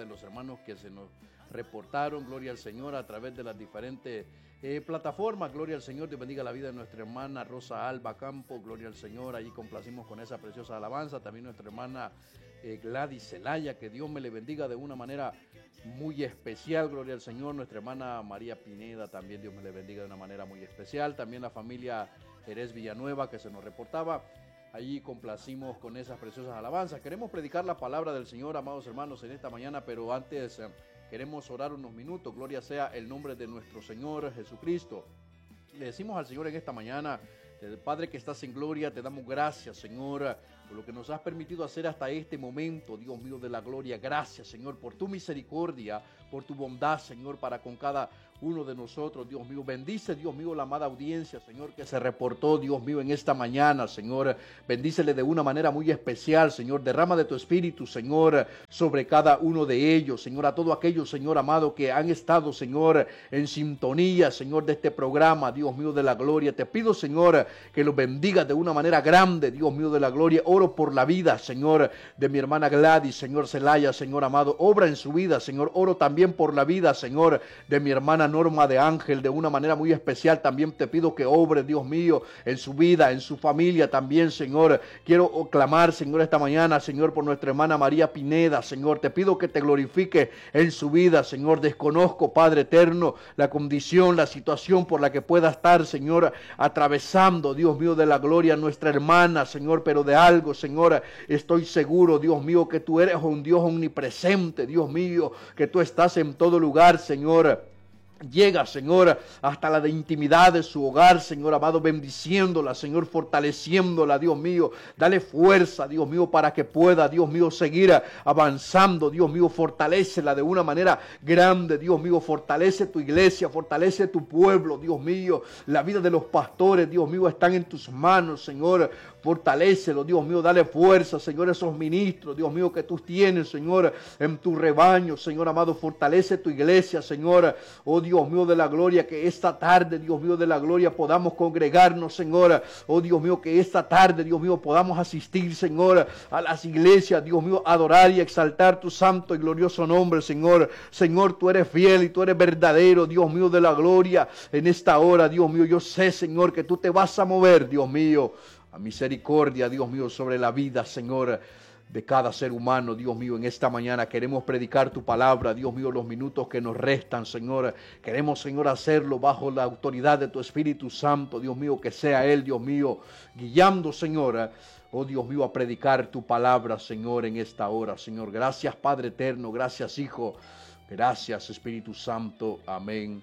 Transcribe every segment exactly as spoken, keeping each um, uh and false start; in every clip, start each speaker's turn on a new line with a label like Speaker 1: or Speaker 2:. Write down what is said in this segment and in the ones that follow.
Speaker 1: los hermanos que se nos reportaron, gloria al Señor, a través de las diferentes eh, plataformas. Gloria al Señor, Dios bendiga la vida de nuestra hermana Rosa Alba Campo, gloria al Señor, allí complacimos con esa preciosa alabanza. También nuestra hermana eh, Gladys Zelaya, que Dios me le bendiga de una manera muy especial, gloria al Señor. Nuestra hermana María Pineda, también Dios me le bendiga de una manera muy especial. También la familia Jerez Villanueva, que se nos reportaba. Allí complacimos con esas preciosas alabanzas. Queremos predicar la palabra del Señor, amados hermanos, en esta mañana, pero antes eh, queremos orar unos minutos. Gloria sea el nombre de nuestro Señor Jesucristo. Le decimos al Señor en esta mañana, Padre que estás en gloria, te damos gracias, Señor, por lo que nos has permitido hacer hasta este momento, Dios mío de la gloria. Gracias, Señor, por tu misericordia, por tu bondad, Señor, para con cada uno de nosotros, Dios mío. Bendice, Dios mío, la amada audiencia, Señor, que se reportó, Dios mío, en esta mañana, Señor. Bendícele de una manera muy especial, Señor. Derrama de tu espíritu, Señor, sobre cada uno de ellos, Señor. A todos aquellos, Señor amado, que han estado, Señor, en sintonía, Señor, de este programa, Dios mío de la gloria. Te pido, Señor, que los bendigas de una manera grande, Dios mío de la gloria. Oro por la vida, Señor, de mi hermana Gladys, Señor Zelaya, Señor amado. Obra en su vida, Señor. Oro también por la vida, Señor, de mi hermana Norma de Ángel, de una manera muy especial. También te pido que obre, Dios mío, en su vida, en su familia también, Señor. Quiero clamar, Señor, esta mañana, Señor, por nuestra hermana María Pineda, Señor. Te pido que te glorifique en su vida, Señor. Desconozco, Padre eterno, la condición, la situación por la que pueda estar, Señor, atravesando, Dios mío de la gloria, nuestra hermana, Señor, pero de algo, Señor, estoy seguro, Dios mío, que tú eres un Dios omnipresente, Dios mío, que tú estás en todo lugar, Señor. Llega, Señor, hasta la de intimidad de su hogar, Señor amado, bendiciéndola, Señor, fortaleciéndola, Dios mío. Dale fuerza, Dios mío, para que pueda, Dios mío, seguir avanzando, Dios mío. Fortalécela de una manera grande, Dios mío. Fortalece tu iglesia, fortalece tu pueblo, Dios mío. La vida de los pastores, Dios mío, están en tus manos, Señor. Fortalécelo, Dios mío. Dale fuerza, Señor, a esos ministros, Dios mío, que tú tienes, Señor, en tu rebaño, Señor amado. Fortalece tu iglesia, Señor. Oh, Dios mío de la gloria, que esta tarde, Dios mío de la gloria, podamos congregarnos, Señor. Oh, Dios mío, que esta tarde, Dios mío, podamos asistir, Señor, a las iglesias, Dios mío, adorar y exaltar tu santo y glorioso nombre, Señor. Señor, tú eres fiel y tú eres verdadero, Dios mío de la gloria. En esta hora, Dios mío, yo sé, Señor, que tú te vas a mover, Dios mío, a misericordia, Dios mío, sobre la vida, Señor, de cada ser humano, Dios mío. En esta mañana queremos predicar tu palabra, Dios mío, los minutos que nos restan, Señor. Queremos, Señor, hacerlo bajo la autoridad de tu Espíritu Santo, Dios mío, que sea Él, Dios mío, guiando, Señor, oh Dios mío, a predicar tu palabra, Señor, en esta hora, Señor. Gracias, Padre eterno, gracias, Hijo, gracias, Espíritu Santo, amén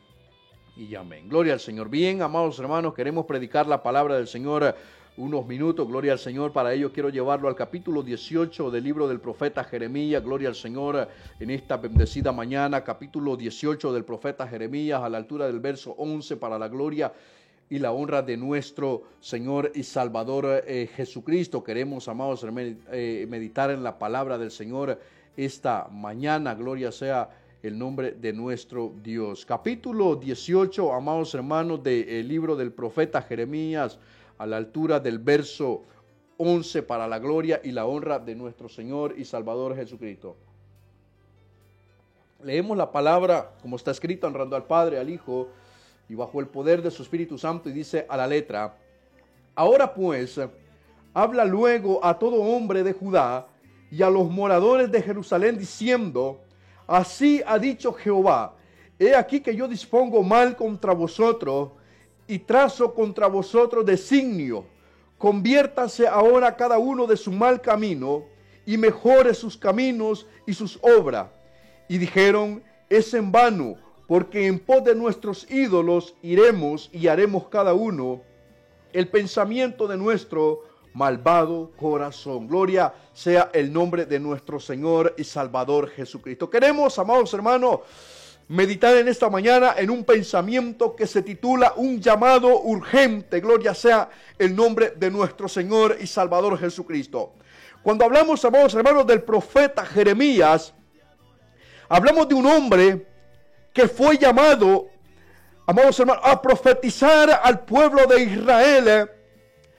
Speaker 1: y amén. Gloria al Señor. Bien, amados hermanos, queremos predicar la palabra del Señor unos minutos, gloria al Señor. Para ello quiero llevarlo al capítulo dieciocho del libro del profeta Jeremías. Gloria al Señor en esta bendecida mañana, capítulo dieciocho del profeta Jeremías, a la altura del verso once, para la gloria y la honra de nuestro Señor y Salvador eh, Jesucristo. Queremos, amados, eh, meditar en la palabra del Señor esta mañana. Gloria sea el nombre de nuestro Dios. Capítulo dieciocho, amados hermanos, del libro del profeta Jeremías, a la altura del verso once, para la gloria y la honra de nuestro Señor y Salvador Jesucristo. Leemos la palabra como está escrita, honrando al Padre, al Hijo y bajo el poder de su Espíritu Santo, y dice a la letra: ahora pues, habla luego a todo hombre de Judá y a los moradores de Jerusalén, diciendo: así ha dicho Jehová, he aquí que yo dispongo mal contra vosotros y trazo contra vosotros designio. Conviértase ahora cada uno de su mal camino y mejore sus caminos y sus obras. Y dijeron: es en vano, porque en pos de nuestros ídolos iremos y haremos cada uno el pensamiento de nuestro malvado corazón. Gloria sea el nombre de nuestro Señor y Salvador Jesucristo. Queremos, amados hermanos, meditar en esta mañana en un pensamiento que se titula un llamado urgente. Gloria sea el nombre de nuestro Señor y Salvador Jesucristo. Cuando hablamos, amados hermanos, del profeta Jeremías, hablamos de un hombre que fue llamado, amados hermanos, a profetizar al pueblo de Israel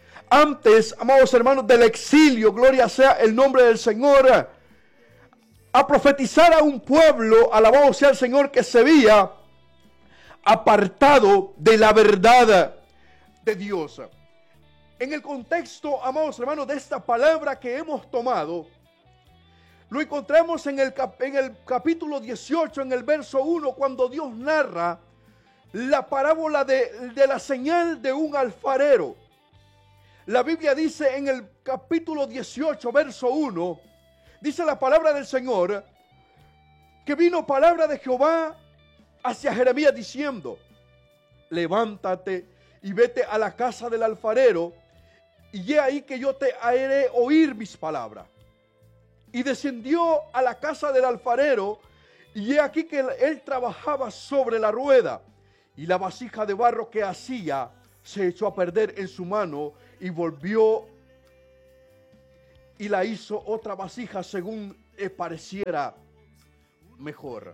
Speaker 1: antes, amados hermanos, del exilio. Gloria sea el nombre del Señor. a profetizar a un pueblo, alabado sea el Señor, que se veía apartado de la verdad de Dios. En el contexto, amados hermanos, de esta palabra que hemos tomado, lo encontramos en el, cap- en el capítulo dieciocho, en el verso uno, cuando Dios narra la parábola de, de la señal de un alfarero. La Biblia dice en el capítulo dieciocho, verso uno, dice la palabra del Señor, que vino palabra de Jehová hacia Jeremías diciendo, levántate y vete a la casa del alfarero, y he ahí que yo te haré oír mis palabras. Y descendió a la casa del alfarero, y he aquí que él, él trabajaba sobre la rueda, y la vasija de barro que hacía se echó a perder en su mano, y volvió y la hizo otra vasija según le pareciera mejor.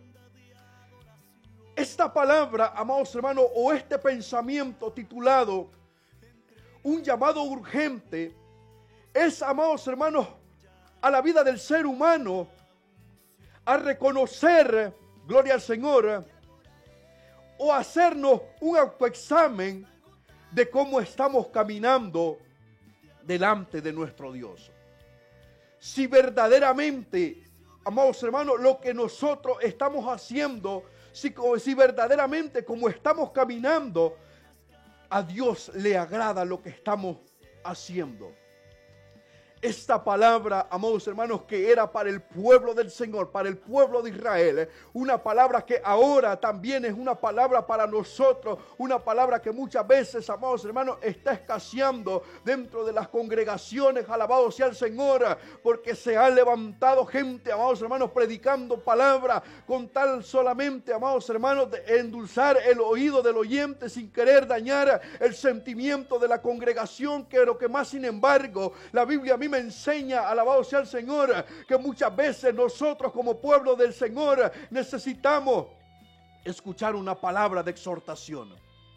Speaker 1: Esta palabra, amados hermanos, o este pensamiento titulado un llamado urgente, es, amados hermanos, a la vida del ser humano, a reconocer, gloria al Señor, o hacernos un autoexamen de cómo estamos caminando delante de nuestro Dios. Si verdaderamente, amados hermanos, lo que nosotros estamos haciendo, si, si verdaderamente como estamos caminando, a Dios le agrada lo que estamos haciendo. Esta palabra, amados hermanos, que era para el pueblo del Señor, para el pueblo de Israel, una palabra que ahora también es una palabra para nosotros, una palabra que muchas veces, amados hermanos, está escaseando dentro de las congregaciones. Alabado sea el Señor, porque se ha levantado gente, amados hermanos, predicando palabra con tal solamente, amados hermanos, de endulzar el oído del oyente sin querer dañar el sentimiento de la congregación, que lo que más, sin embargo, la Biblia a mí me enseña, alabado sea el Señor, que muchas veces nosotros como pueblo del Señor necesitamos escuchar una palabra de exhortación.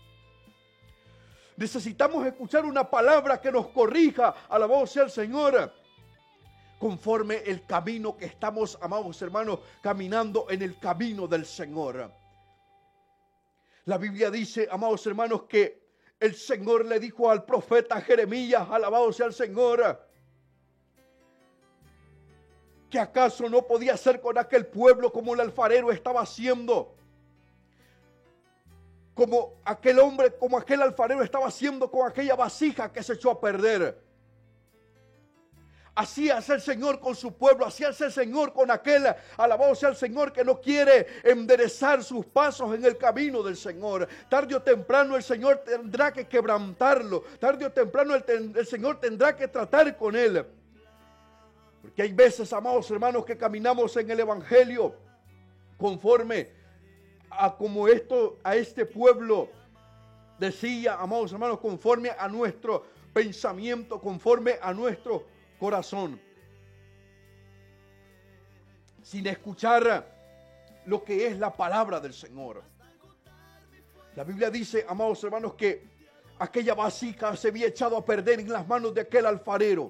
Speaker 1: Necesitamos escuchar una palabra que nos corrija, alabado sea el Señor, conforme el camino que estamos, amados hermanos, caminando en el camino del Señor. La Biblia dice, amados hermanos, que el Señor le dijo al profeta Jeremías, alabado sea el Señor, que acaso no podía hacer con aquel pueblo como el alfarero estaba haciendo, como aquel hombre, como aquel alfarero estaba haciendo con aquella vasija que se echó a perder. Así hace el Señor con su pueblo, así hace el Señor con aquel, alabado sea el Señor, que no quiere enderezar sus pasos en el camino del Señor. Tarde o temprano el Señor tendrá que quebrantarlo, tarde o temprano el, el Señor tendrá que tratar con él. Porque hay veces, amados hermanos, que caminamos en el Evangelio conforme a como esto, a este pueblo decía, amados hermanos, conforme a nuestro pensamiento, conforme a nuestro corazón, sin escuchar lo que es la palabra del Señor. La Biblia dice, amados hermanos, que aquella vasija se había echado a perder en las manos de aquel alfarero.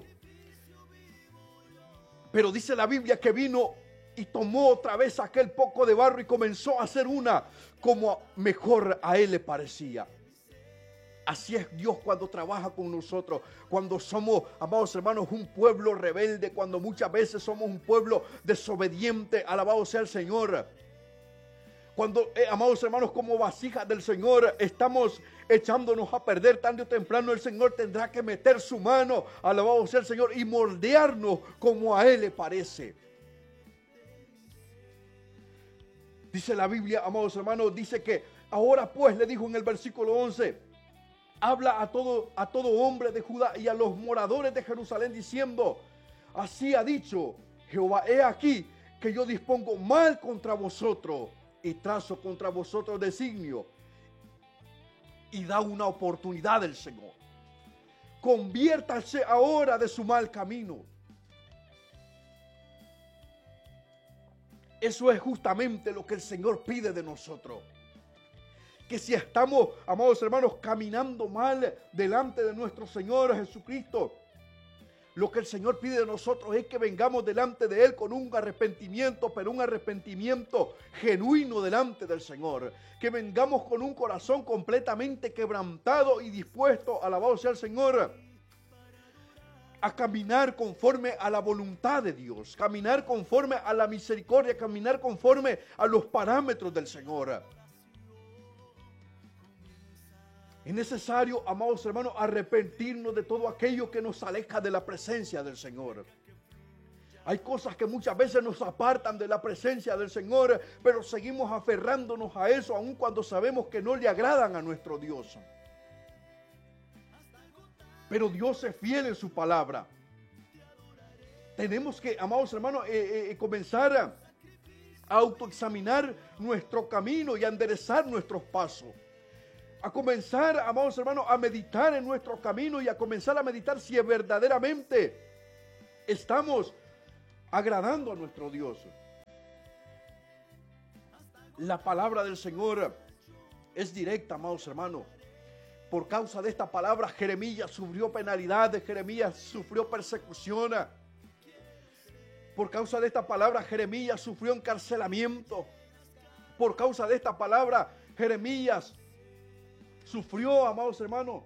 Speaker 1: Pero dice la Biblia que vino y tomó otra vez aquel poco de barro y comenzó a hacer una como mejor a él le parecía. Así es Dios cuando trabaja con nosotros, cuando somos, amados hermanos, un pueblo rebelde, cuando muchas veces somos un pueblo desobediente, alabado sea el Señor. Cuando, eh, amados hermanos, como vasijas del Señor, estamos echándonos a perder, tarde o temprano el Señor tendrá que meter su mano, alabado sea el Señor, y moldearnos como a Él le parece. Dice la Biblia, amados hermanos, dice que ahora pues, le dijo en el versículo once, habla a todo, a todo hombre de Judá y a los moradores de Jerusalén diciendo, así ha dicho Jehová, he aquí que yo dispongo mal contra vosotros y trazo contra vosotros designio, y da una oportunidad del Señor. Conviértase ahora de su mal camino. Eso es justamente lo que el Señor pide de nosotros. Que si estamos, amados hermanos, caminando mal delante de nuestro Señor Jesucristo, Lo que el Señor pide de nosotros es que vengamos delante de Él con un arrepentimiento, pero un arrepentimiento genuino delante del Señor. Que vengamos con un corazón completamente quebrantado y dispuesto, alabado sea el Señor, a caminar conforme a la voluntad de Dios, caminar conforme a la misericordia, caminar conforme a los parámetros del Señor. Es necesario, amados hermanos, arrepentirnos de todo aquello que nos aleja de la presencia del Señor. Hay cosas que muchas veces nos apartan de la presencia del Señor, pero seguimos aferrándonos a eso, aun cuando sabemos que no le agradan a nuestro Dios. Pero Dios es fiel en su palabra. Tenemos que, amados hermanos, eh, eh, comenzar a autoexaminar nuestro camino y a enderezar nuestros pasos. A comenzar, amados hermanos, a meditar en nuestro camino y a comenzar a meditar si verdaderamente estamos agradando a nuestro Dios. La palabra del Señor es directa, amados hermanos. Por causa de esta palabra, Jeremías sufrió penalidades, Jeremías sufrió persecución. Por causa de esta palabra, Jeremías sufrió encarcelamiento. Por causa de esta palabra, Jeremías sufrió, amados hermanos,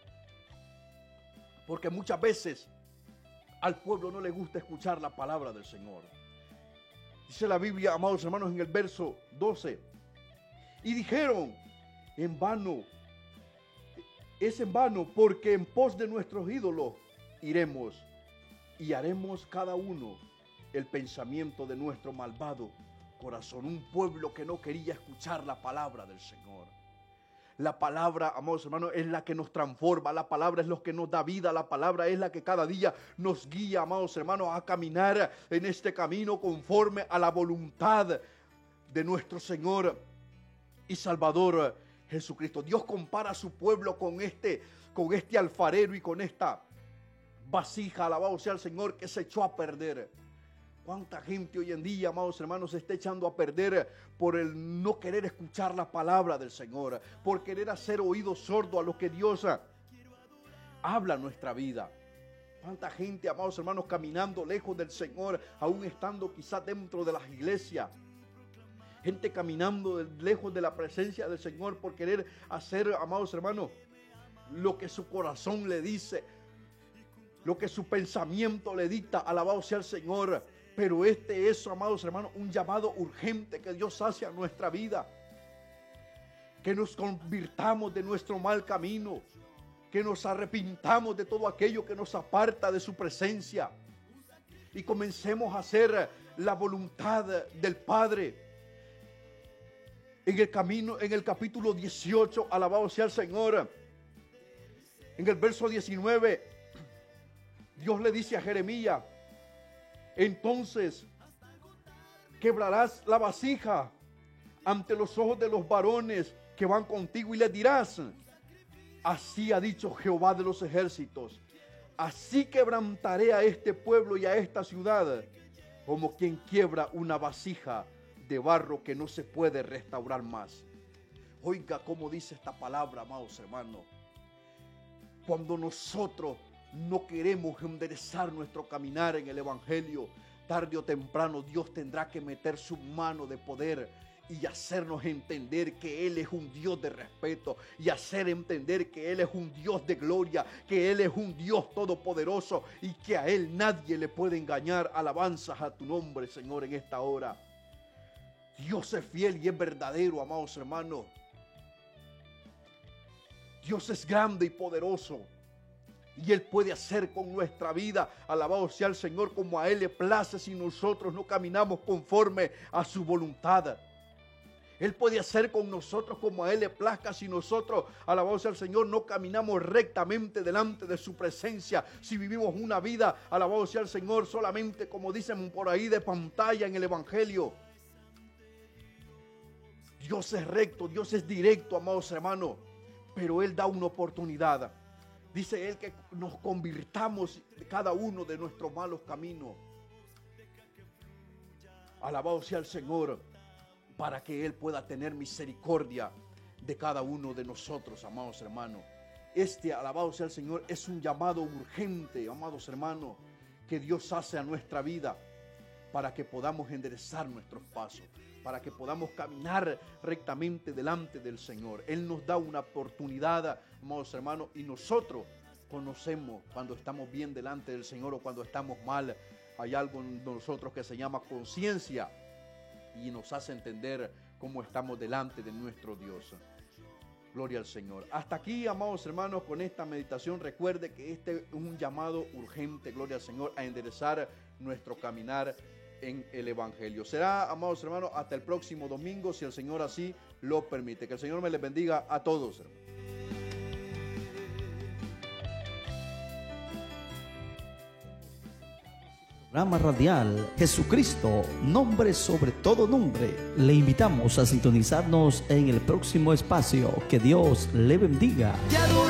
Speaker 1: porque muchas veces al pueblo no le gusta escuchar la palabra del Señor. Dice la Biblia, amados hermanos, en el verso doce, y dijeron, en vano, es en vano, porque en pos de nuestros ídolos iremos y haremos cada uno el pensamiento de nuestro malvado corazón. Un pueblo que no quería escuchar la palabra del Señor. La palabra, amados hermanos, es la que nos transforma. La palabra es lo que nos da vida. La palabra es la que cada día nos guía, amados hermanos, a caminar en este camino conforme a la voluntad de nuestro Señor y Salvador Jesucristo. Dios compara a su pueblo con este, con este alfarero y con esta vasija, alabado sea el Señor, que se echó a perder. ¿Cuánta gente hoy en día, amados hermanos, se está echando a perder por el no querer escuchar la palabra del Señor, por querer hacer oído sordo a lo que Dios habla en nuestra vida? ¿Cuánta gente, amados hermanos, caminando lejos del Señor, aún estando quizás dentro de las iglesias? Gente caminando de, lejos de la presencia del Señor por querer hacer, amados hermanos, lo que su corazón le dice, lo que su pensamiento le dicta. Alabado sea el Señor. Pero este es, amados hermanos, un llamado urgente que Dios hace a nuestra vida. Que nos convirtamos de nuestro mal camino. Que nos arrepintamos de todo aquello que nos aparta de su presencia. Y comencemos a hacer la voluntad del Padre. En el camino, en el capítulo dieciocho, alabado sea el Señor. En el verso diecinueve, Dios le dice a Jeremías, entonces quebrarás la vasija ante los ojos de los varones que van contigo y les dirás, así ha dicho Jehová de los ejércitos, así quebrantaré a este pueblo y a esta ciudad, como quien quiebra una vasija de barro que no se puede restaurar más. Oiga cómo dice esta palabra, amados hermanos. Cuando nosotros no queremos enderezar nuestro caminar en el Evangelio, tarde o temprano Dios tendrá que meter su mano de poder y hacernos entender que Él es un Dios de respeto y hacer entender que Él es un Dios de gloria, que Él es un Dios todopoderoso y que a Él nadie le puede engañar. Alabanzas a tu nombre, Señor, en esta hora. Dios es fiel y es verdadero, amados hermanos. Dios es grande y poderoso. Y Él puede hacer con nuestra vida, alabado sea el Señor, como a Él le place si nosotros no caminamos conforme a su voluntad. Él puede hacer con nosotros como a Él le plazca si nosotros, alabado sea el Señor, no caminamos rectamente delante de su presencia. Si vivimos una vida, alabado sea el Señor, solamente como dicen por ahí de pantalla en el Evangelio. Dios es recto, Dios es directo, amados hermanos, pero Él da una oportunidad. Dice Él que nos convirtamos cada uno de nuestros malos caminos. Alabado sea el Señor, para que Él pueda tener misericordia de cada uno de nosotros, amados hermanos. Este, alabado sea el Señor, es un llamado urgente, amados hermanos, que Dios hace a nuestra vida para que podamos enderezar nuestros pasos, para que podamos caminar rectamente delante del Señor. Él nos da una oportunidad, amados hermanos, y nosotros conocemos cuando estamos bien delante del Señor o cuando estamos mal. Hay algo en nosotros que se llama conciencia y nos hace entender cómo estamos delante de nuestro Dios. Gloria al Señor. Hasta aquí, amados hermanos, con esta meditación. Recuerde que este es un llamado urgente, gloria al Señor, a enderezar nuestro caminar en el Evangelio. Será, amados hermanos, hasta el próximo domingo, si el Señor así lo permite. Que el Señor me les bendiga a todos, hermanos.
Speaker 2: Programa radial Jesucristo, nombre sobre todo nombre. Le invitamos a sintonizarnos en el próximo espacio. Que Dios le bendiga.